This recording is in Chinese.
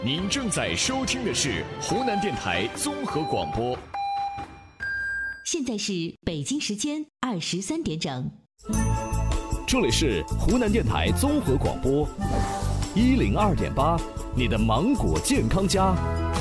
您正在收听的是湖南电台综合广播。 现在是北京时间23点整。 这里是湖南电台综合广播102.8，你的芒果健康家。